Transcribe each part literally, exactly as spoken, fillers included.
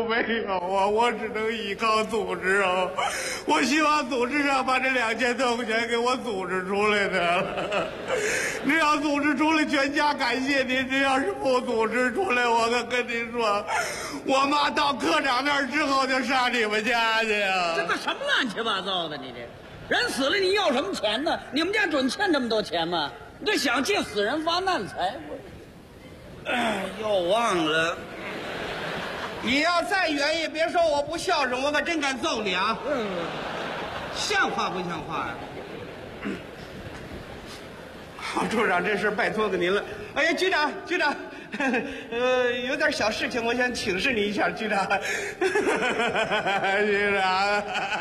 没有啊，我只能依靠组织啊。我希望组织上把这两千多块钱给我组织出来的。你要组织出来，全家感谢您；这要是不组织出来，我可跟您说，我妈到科长那儿之后就上你们家去呀。 这个什么乱七八糟的？你这人死了，你要什么钱呢？你们家准欠这么多钱吗？你这想借死人发难财？哎，又忘了。 你要再远也别说我不孝顺，我可真敢揍你啊！ 嗯， 像话不像话呀、啊？好，处长，这事拜托给您了。哎呀，局长，局长，呃，有点小事情，我想请示你一下，局长。局长，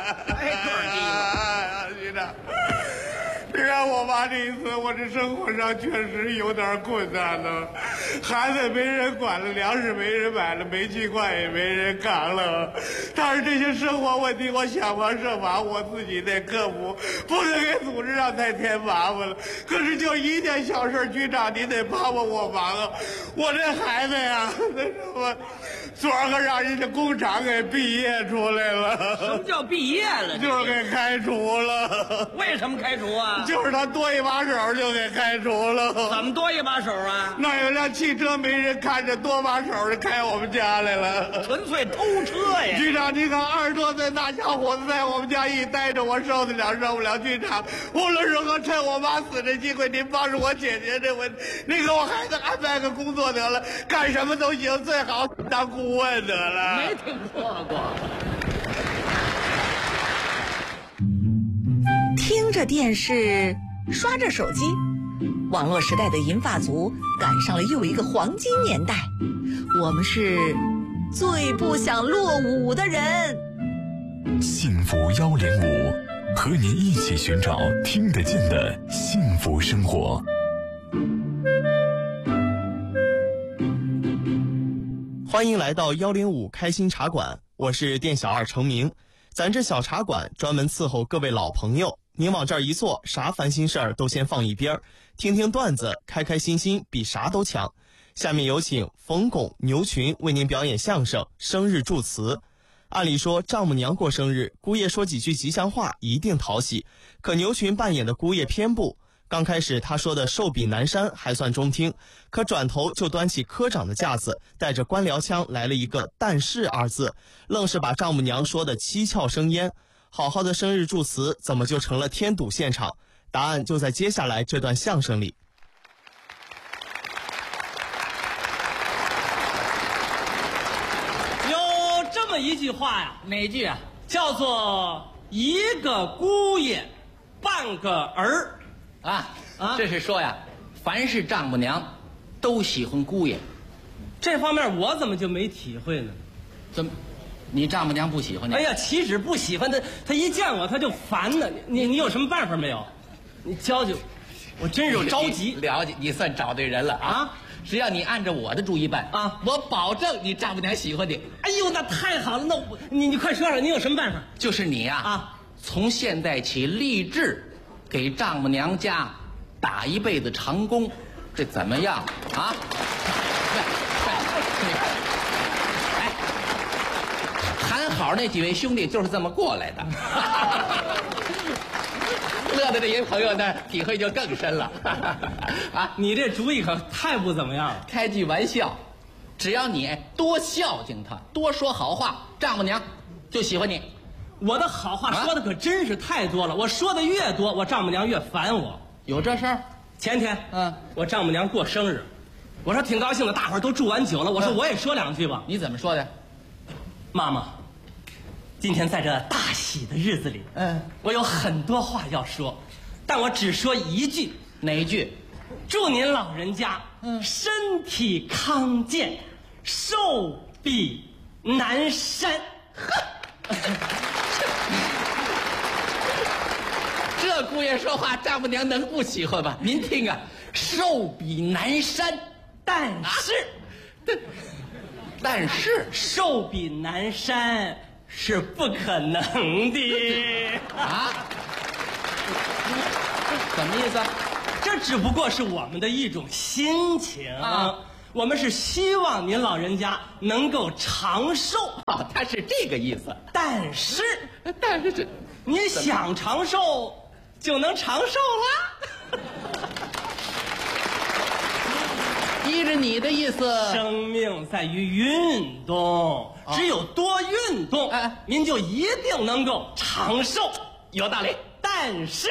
哎，局长。你让我妈这一次，我这生活上确实有点困难呢。孩子没人管了，粮食没人买了，煤气罐也没人扛了。但是这些生活问题，我想方设法我自己得克服，不能给组织上再添麻烦了。可是就一件小事，局长您得帮帮我忙啊！我这孩子呀，那什么，昨儿个让人家工厂给毕业出来了。 什么叫毕业了？ 就是给开除了。 为什么开除啊？ 就是他多一把手就给开除了。 怎么多一把手啊？ 那有辆汽车没人看着，多把手就开我们家来了， 纯粹偷车呀！ 局长，你看二十多岁大小伙子在我们家一待着，我受得了受不了。局长，无论如何趁我妈死这机会，您帮助我解决这问题。您给我孩子安排个工作得了，干什么都行，最好当顾问得了。 没听说过。 听着电视，刷着手机，网络时代的银发族赶上了又一个黄金年代。我们是最不想落伍的人。 幸福幺零五，和您一起寻找听得见的幸福生活。 欢迎来到幺零五开心茶馆，我是店小二程明。咱这小茶馆专门伺候各位老朋友，您往这儿一坐，啥烦心事儿都先放一边，听听段子，开开心心比啥都强。下面有请冯巩、牛群为您表演相声《生日祝词》。按理说丈母娘过生日，姑爷说几句吉祥话一定讨喜，可牛群扮演的姑爷偏不。刚开始他说的寿比南山还算中听，可转头就端起科长的架子，带着官僚腔来了一个但是二字，愣是把丈母娘说的七窍生烟。好好的生日祝词怎么就成了添堵现场？答案就在接下来这段相声里。 有这么一句话呀， 哪句啊？ 叫做一个姑爷半个儿啊啊这是说呀，凡是丈母娘都喜欢姑爷。 这方面我怎么就没体会呢？ 怎么你丈母娘不喜欢你？ 哎呀，岂止不喜欢他，他一见我他就烦呢。你你你有什么办法没有？你教教我，真是着急。 了解，你算找对人了啊！ 啊只要你按照我的主意办啊， 我保证你丈母娘喜欢你。 哎呦，那太好了！那我你你快说说，你有什么办法？ 就是你呀啊！ 从现在起立志给丈母娘家打一辈子长工，这怎么样啊？哎，喊好那几位兄弟就是这么过来的。乐的这些朋友呢，体会就更深了。啊， 你这主意可太不怎么样了。 开句玩笑，只要你多孝敬他，多说好话，丈母娘就喜欢你。 我的好话说的可真是太多了，我说的越多，我丈母娘越烦我。 有这事儿？ 前天， 嗯， 我丈母娘过生日，我说挺高兴的，大伙儿都祝完酒了，我说我也说两句吧。 你怎么说的？ 妈妈，今天在这大喜的日子里， 嗯， 我有很多话要说，但我只说一句。 哪一句？ 祝您老人家，嗯，身体康健，寿比南山。 这姑爷说话，丈母娘能不喜欢吗？您听啊，寿比南山， 但是， 但、啊、但是寿比南山是不可能的啊？什么意思？ 这只不过是我们的一种心情。 啊我们是希望您老人家能够长寿。 哦，他是这个意思。 但是， 但是这， 你想长寿就能长寿了。 依着你的意思， 生命在于运动，只有多运动， 哎， 您就一定能够长寿。 有道理。 但是，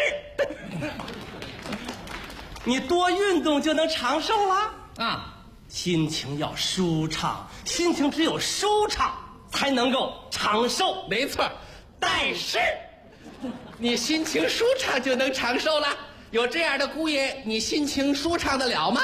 你多运动就能长寿了啊？ 心情要舒畅，心情只有舒畅才能够长寿。 没错。 但是， 你心情舒畅就能长寿了？有这样的姑爷，你心情舒畅得了吗？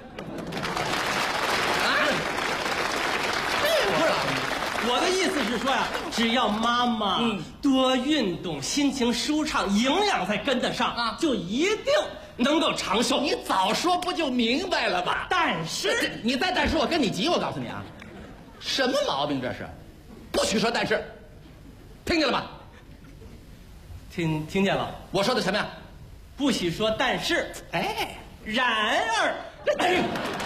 我的意思是说呀，只要妈妈多运动，心情舒畅，营养再跟得上啊，就一定能够长寿。 你早说不就明白了吧？ 但是你再但是我跟你急，我告诉你啊，什么毛病这是？不许说但是，听见了吧？ 听听见了？ 我说的什么呀？ 不许说但是。 哎， 然而， 哎。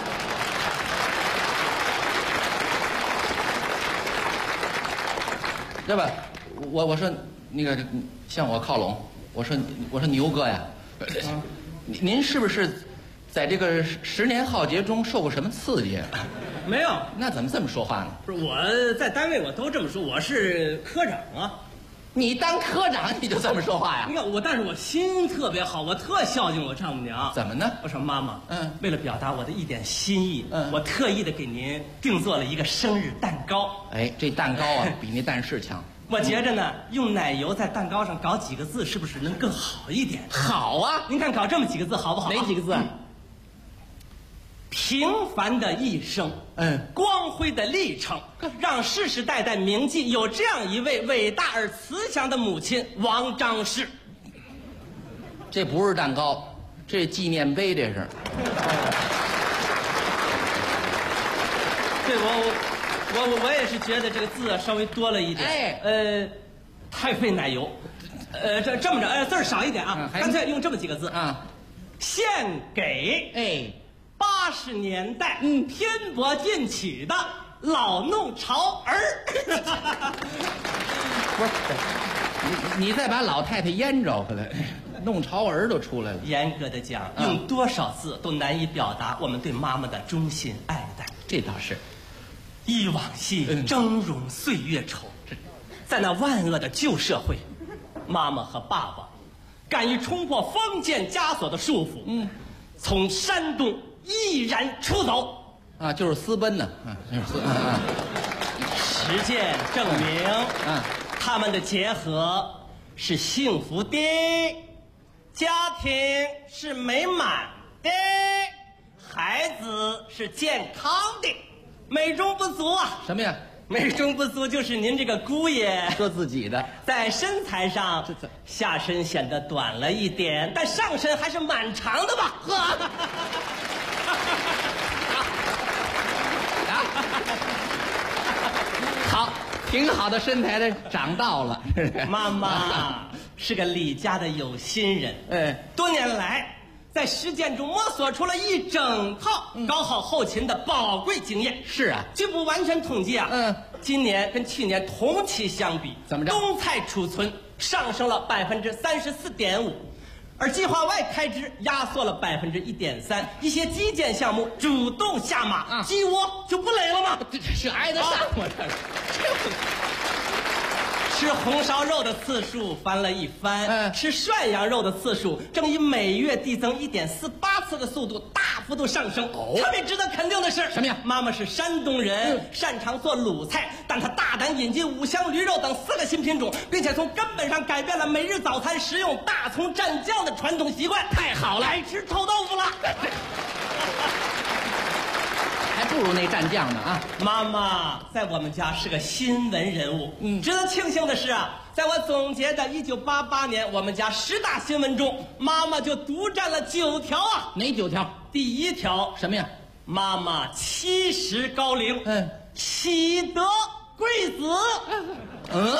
要不，我我说那个向我靠拢，我说我说牛哥呀，嗯、您是不是在这个十年浩劫中受过什么刺激？ 没有。 那怎么这么说话呢？ 不是，我在单位我都这么说，我是科长啊。 你当科长你就这么说话呀？ 你看我，但是我心特别好，我特孝敬我丈母娘。 怎么呢？ 我说妈妈， 嗯， 为了表达我的一点心意， 嗯， 我特意的给您定做了一个生日蛋糕。 哎，这蛋糕啊，比那蛋是强。 我觉着呢，用奶油在蛋糕上搞几个字，是不是能更好一点？ 好啊， 您看搞这么几个字好不好？ 哪几个字啊？ 嗯、平凡的一生， 嗯， 光辉的历程，让世世代代铭记有这样一位伟大而慈祥的母亲王张氏。 这不是蛋糕，这是纪念碑，这是。 对，我我我我也是觉得这个字啊稍微多了一点， 哎， 呃，太费奶油，呃，这这么着，呃，字儿少一点啊，干脆用这么几个字啊， 献给哎。 八十年代，嗯，偏颇进取的老弄潮儿。 不是，你你再把老太太腌着回来，弄潮儿都出来了。 严格的讲， 嗯、 用多少字都难以表达我们对妈妈的衷心爱戴。 这倒是， 忆往昔，峥嵘岁月稠。嗯、在那万恶的旧社会，妈妈和爸爸敢于冲破封建枷锁的束缚，嗯，从山东毅然出走啊，就是私奔呢，啊，就是私。啊、 实践证明， 啊， 他们的结合是幸福的，家庭是美满的，孩子是健康的，美中不足啊！ 什么呀？ 美中不足就是您这个姑爷说自己的， 在身材上下身显得短了一点，但上身还是蛮长的吧？呵。 啊，好，挺好的身材的长到了。 妈妈是个李家的有心人， 哎， 多年来在实践中摸索出了一整套搞好后勤的宝贵经验。 是啊， 据不完全统计啊， 嗯， 今年跟去年同期相比， 怎么着？ 冬菜储存上升了百分之三十四点五。而计划外开支压缩了百分之一点三，一些基建项目主动下马，啊，鸡窝就不垒了吗？ 这这挨得上吗？这吃红烧肉的次数翻了一番，嗯，吃涮羊肉的次数正以每月递增一点四八次的速度大幅度上升。哦，特别值得肯定的是什么呀？ 妈妈是山东人， 嗯， 擅长做鲁菜，但她大胆引进五香驴肉等四个新品种，并且从根本上改变了每日早餐食用大葱蘸酱的传统习惯。 太好了， 爱吃臭豆腐了。 还不如那蘸酱呢啊！ 妈妈在我们家是个新闻人物。嗯，值得庆幸的是啊，在我总结的一九八八年我们家十大新闻中，妈妈就独占了九条啊！ 哪九条？ 第一条什么呀？ 妈妈七十高龄，嗯，喜得贵子。嗯，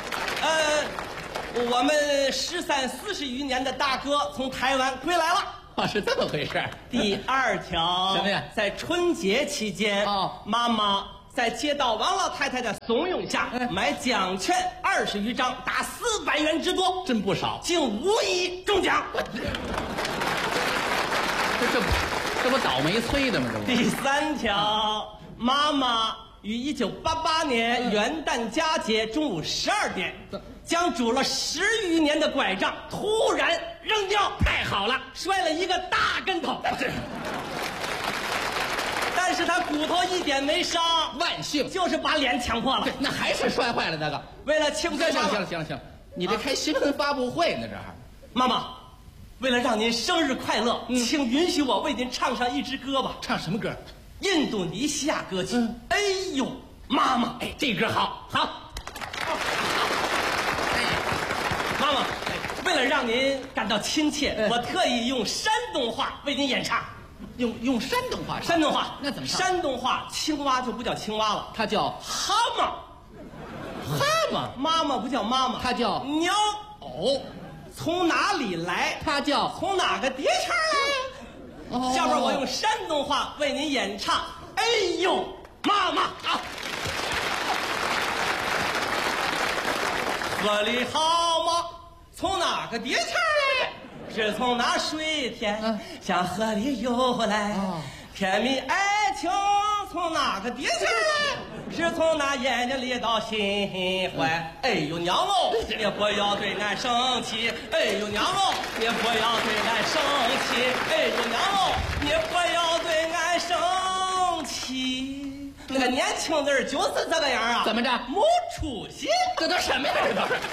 呃，我们失散四十余年的大哥从台湾归来了。 哦，是这么回事。 第二条， 什么呀？ 在春节期间， 哦， 妈妈在接到王老太太的怂恿下， 嗯、 买奖券二十余张，达四百元之多， 真不少， 竟无一中奖。 这这不这不倒霉催的吗？这不。 第三条，妈妈于一九八八年元旦佳节中午十二点，将拄了十余年的拐杖突然扔掉， 太好了， 摔了一个大跟头。但是他骨头一点没伤， 万幸， 就是把脸抢破了。 那还是摔坏了那个。 为了庆祝， 行了行了行了行了，你这开新闻发布会呢？这还， 妈妈，为了让您生日快乐，嗯、请允许我为您唱上一支歌吧。 唱什么歌？ 印度尼西亚歌曲。嗯、哎呦，妈妈， 哎，这歌好，好。 哎，妈妈，为了让您感到亲切， 哎、 我特意用山东话为您演唱。 用用山东话， 山东话那怎么唱？ 山东话青蛙就不叫青蛙了， 它叫蛤蟆。 蛤蟆， 妈妈不叫妈妈， 它叫鸟。 哦， 从哪里来？ 它叫从哪个碟圈来？哦，下边我用山东话为您演唱。哎呦，妈妈啊！河里好吗？从哪个碟圈来？是从那水天、嗯、向河里游来、哦、甜蜜爱情从哪个地方来？是从那眼睛里到心怀、嗯、哎呦娘哦，你不要对俺生气，哎呦娘哦，你不要对俺生气，哎呦娘哦，你不要对俺生气。那个年轻人就是这个样啊！ 怎么着？ 没出息！ 这都什么呀？这都是。